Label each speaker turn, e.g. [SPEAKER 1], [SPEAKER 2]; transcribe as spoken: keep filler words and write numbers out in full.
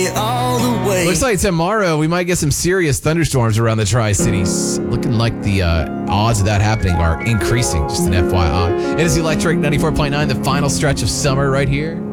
[SPEAKER 1] me all the way.
[SPEAKER 2] Looks like tomorrow we might get some serious thunderstorms around the Tri-Cities. Looking like the uh, odds of that happening are increasing, just an F Y I. It is Electric ninety-four point nine, the final stretch of summer right here.